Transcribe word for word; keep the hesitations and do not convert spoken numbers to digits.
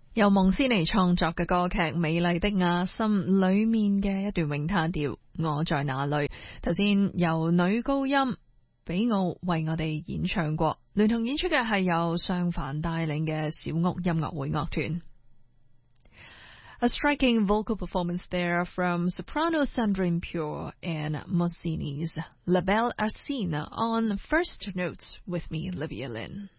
由蒙斯尼創作嘅歌劇《美麗的亞心》裏面嘅一段詠嘆調我在哪裏，頭先由女高音比奧為我哋演唱過，聯同演出嘅係由尚凡帶領嘅小屋音樂會樂團。A striking vocal performance there from soprano Sandrine Pure and Mossini's La Belle Arsine on First Notes with me, Livia Lynn.